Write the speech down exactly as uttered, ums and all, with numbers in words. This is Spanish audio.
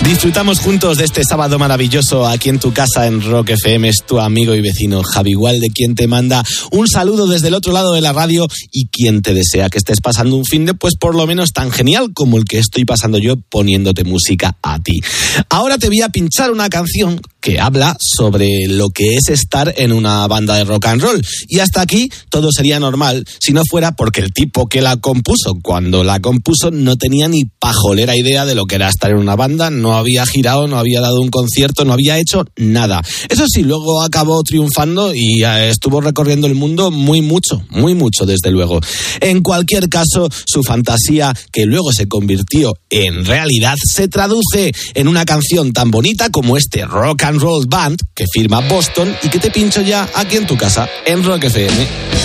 Disfrutamos juntos de este sábado maravilloso aquí en tu casa en Rock F M. Es tu amigo y vecino Javi Gualde quien te manda un saludo desde el otro lado de la radio y quien te desea que estés pasando un finde pues por lo menos tan genial como el que estoy pasando yo poniéndote música a ti. Ahora te voy a pinchar una canción que habla sobre lo que es estar en una banda de rock and roll. Y hasta aquí todo sería normal si no fuera porque el tipo que la compuso, cuando la compuso, no tenía ni pajolera idea de lo que era estar en una banda, no había girado, no había dado un concierto, no había hecho nada. Eso sí, luego acabó triunfando y estuvo recorriendo el mundo muy mucho, muy mucho desde luego. En cualquier caso, su fantasía, que luego se convirtió en realidad, se traduce en una canción tan bonita como este Rock and Roll Band que firma Boston y que te pincho ya aquí en tu casa en Rock F M.